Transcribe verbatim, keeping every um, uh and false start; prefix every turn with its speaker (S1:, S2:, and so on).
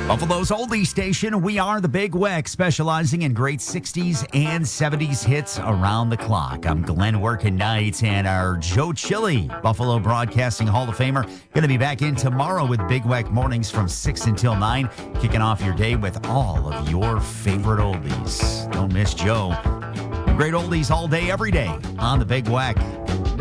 S1: Buffalo's oldie station, we are the Big Weck, specializing in great sixties and seventies hits around the clock. I'm Glenn Workinight, and our Joe Chili, Buffalo Broadcasting Hall of Famer, going to be back in tomorrow with Big Weck mornings from six until nine, kicking off your day with all of your favorite oldies. Don't miss Joe. Great oldies all day, every day on the Big Weck.